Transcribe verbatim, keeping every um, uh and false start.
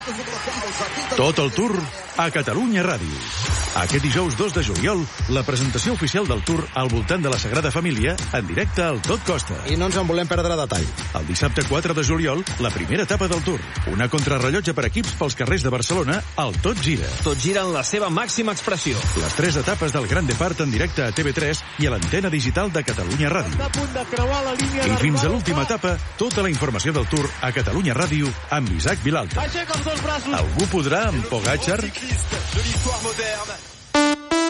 Tot el Tour a Catalunya Ràdio. Aquest dijous dos de juliol, la presentació oficial del Tour al voltant de la Sagrada Família en directe al Tot Costa. I no ens en volem perdre detall. El dissabte quatre de juliol, la primera etapa del Tour. Una contrarrellotge per equips pels carrers de Barcelona, al Tot Gira. Tot gira en la seva màxima expressió. Les tres etapes del Gran Depart en directe a T V tres i a l'antena digital de Catalunya Ràdio. I fins a l'última etapa, tota la informació del Tour a Catalunya Ràdio amb Isaac Vilalta. Algú podrà amb Pogacar?